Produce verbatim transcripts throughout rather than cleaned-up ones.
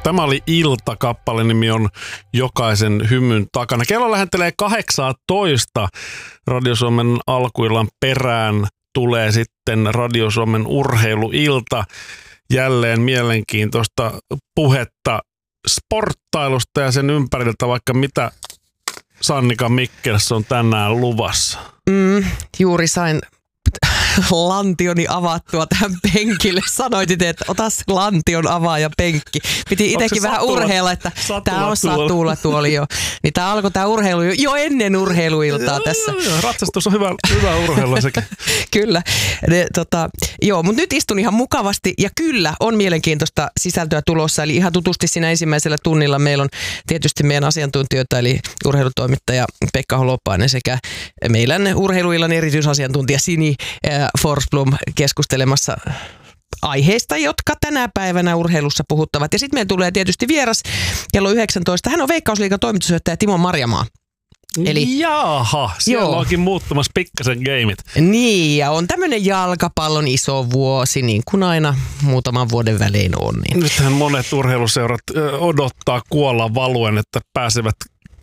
Tämä oli Ilta, kappaleen nimi on Jokaisen hymyn takana. Kello lähentelee kahdeksantoista. Radio Suomen alkuillan perään tulee sitten Radio Suomen urheiluilta. Jälleen mielenkiintoista puhetta sporttailusta ja sen ympäriltä, vaikka mitä Sannika Mikkels on tänään luvassa. Mm, juuri sain lantioni avattua tähän penkille. Sanoitit, että ota se lantion avaaja penkki. Piti itsekin vähän satula, urheilla, että tämä on satula tuoli jo. Niin tämä alkoi tämä urheilu jo, jo ennen urheiluiltaa tässä. Ratsastus on hyvä, hyvä urheilu sekin. Kyllä. Ne, tota, joo, mutta nyt istun ihan mukavasti ja kyllä on mielenkiintoista sisältöä tulossa. Eli ihan tutusti siinä ensimmäisellä tunnilla meillä on tietysti meidän asiantuntijoita, eli urheilutoimittaja Pekka Holopainen sekä meidän urheiluillan erityisasiantuntija Sini Forsblom keskustelemassa aiheista, jotka tänä päivänä urheilussa puhuttavat. Ja sitten meillä tulee tietysti vieras kello yhdeksäntoista. Hän on Veikkausliigan toimitusjohtaja Timo Marjamaa. Eli, Jaaha, siellä joo. onkin muuttumassa pikkasen gameit. Niin, ja on tämmöinen jalkapallon iso vuosi, niin kuin aina muutaman vuoden välein on. Niin. Nythän monet urheiluseurat odottaa kuolla valuen, että pääsevät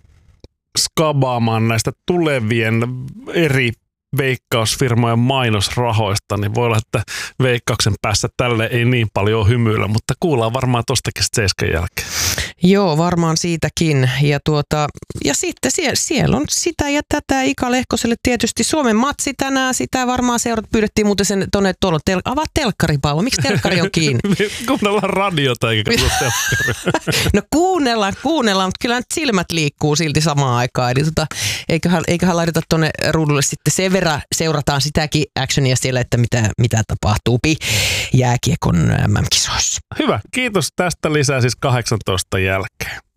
skabaamaan näistä tulevien eri veikkausfirmojen mainosrahoista, niin voi olla, että Veikkauksen päässä tälle ei niin paljon hymyillä, mutta kuullaan varmaan tostakin seiskan jälkeen. Joo, varmaan siitäkin. Ja, tuota, ja sitten siellä, siellä on sitä ja tätä Ika Lehkoselle tietysti Suomen matsi tänään. Sitä varmaan seurat pyydettiin muuten sen tuonne, että tuolla tel- avaa telkkaripallo. Miksi telkkari on kiinni? Kuunnellaan radiota eikä katso telkkaria. No kuunnellaan, kuunnellaan, mutta kyllä nyt silmät liikkuu silti samaan aikaan. Eli tota, eiköhän, eiköhän laiteta tuonne ruudulle sitten sen verran seurataan sitäkin actionia siellä, että mitä, mitä tapahtuu jääkiekon M M-kisoissa. Hyvä, kiitos tästä lisää siis kahdeksantoista jälkeen.